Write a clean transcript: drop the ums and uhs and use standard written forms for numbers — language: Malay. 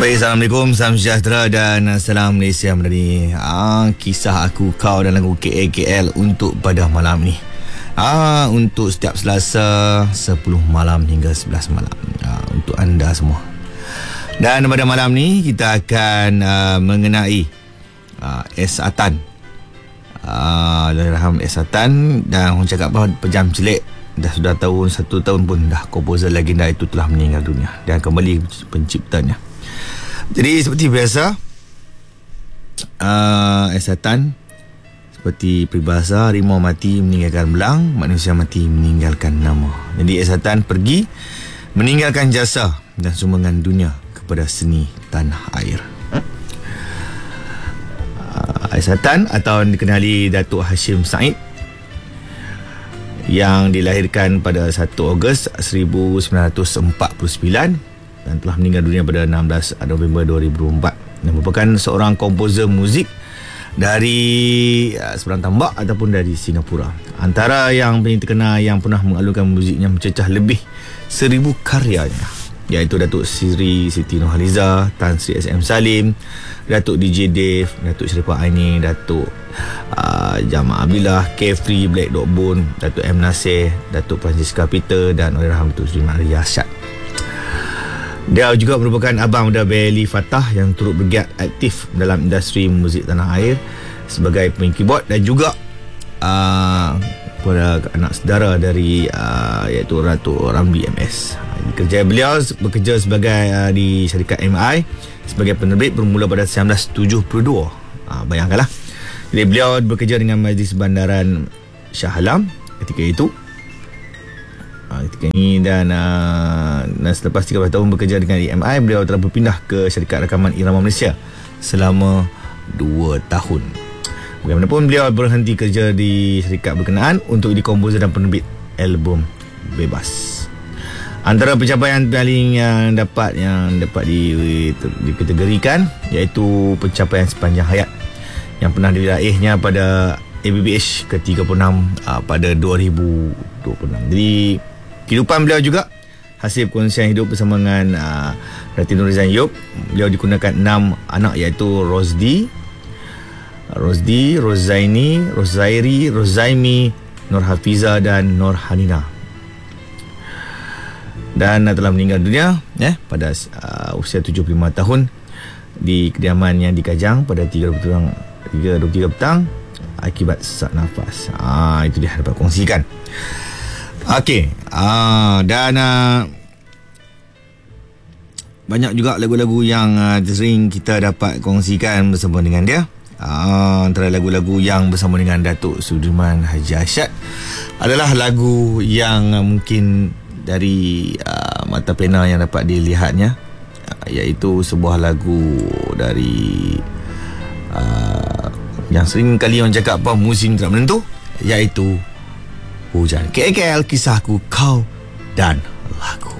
Baik, Assalamualaikum, salam sejahtera dan salam Malaysia Madani. Kisah aku, kau dan lagu KL untuk pada malam ni. Untuk setiap Selasa 10 malam hingga 11 malam. Untuk anda semua. Dan pada malam ni kita akan mengenai S. Atan. Raham S. Atan. Dan orang cakap bahawa pejam celik, dah sudah tahun 1 tahun pun dah komposer legenda itu telah meninggal dunia. Dan kembali penciptanya. Jadi seperti biasa, S. Atan seperti peribahasa, harimau mati meninggalkan belang, manusia mati meninggalkan nama. Jadi S. Atan pergi meninggalkan jasa dan sumbangan dunia kepada seni tanah air. S. Atan atau dikenali Datuk Hashim Said yang dilahirkan pada 1 Ogos 1949 dan telah meninggal dunia pada 16 November 2004. Dia merupakan seorang komposer muzik dari Seberang Tambak ataupun dari Singapura. Antara yang paling terkenal yang pernah mengalunkan muziknya mencecah lebih 1000 karyanya, iaitu Datuk Siti Nurhaliza, Tan Sri S.M. Salim, Datuk DJ Dave, Datuk Sharifah Aini, Datuk Jamal Abilah, Carefree, Black Dog Bone, Datuk M. Nasir, Datuk Francisca Peter dan Allahyarham Datuk Sri Maria Syad. Dia juga merupakan abang pada Bailey Fatah yang turut bergiat aktif dalam industri muzik tanah air sebagai pemain keyboard dan juga pada anak saudara dari iaitu Ratu Ramli MS. Kerja beliau bekerja sebagai di syarikat MI sebagai penerbit bermula pada 1972. Bayangkanlah. Jadi beliau bekerja dengan Majlis Bandaran Shah Alam ketika itu. Ketika ini dan selepas 13 tahun bekerja dengan EMI, beliau telah berpindah ke syarikat rakaman Irama Malaysia selama 2 tahun. Bagaimanapun beliau berhenti kerja di syarikat berkenaan untuk jadi komposer dan penerbit album Bebas. Antara pencapaian paling yang dapat dikategorikan iaitu pencapaian sepanjang hayat yang pernah diraihnya pada ABBH ke-36 pada 2026. Jadi kehidupan beliau juga hasil perkongsian hidup bersama dengan Rati Nurizan Yop. Beliau dikurniakan 6 anak iaitu Rosdi, Rozaini, Rozairi, Rozaimi, Nur Hafiza dan Nur Hanina. Dan telah meninggal dunia pada usia 75 tahun di kediaman yang di Kajang pada 3.23 petang akibat sesak nafas. Itu dia dapat kongsikan. Okey, dan banyak juga lagu-lagu yang sering kita dapat kongsikan bersama dengan dia. Antara lagu-lagu yang bersama dengan Datuk Sudirman Haji Asyad adalah lagu yang mungkin dari mata pena yang dapat dilihatnya, iaitu sebuah lagu dari yang sering kali orang cakap apa, musim tidak menentu, iaitu Hujan. KL, kisahku, kau dan lagu.